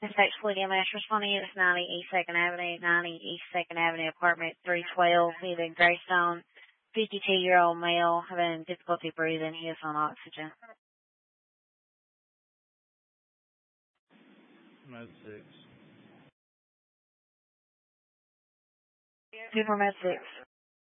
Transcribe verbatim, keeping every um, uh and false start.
Dispatch Fleet M S responding to ninety East second Avenue, ninety East second Avenue, apartment three twelve, Leaving Greystone. fifty-two-year-old male having difficulty breathing. He is on oxygen. Med six. Super Med six.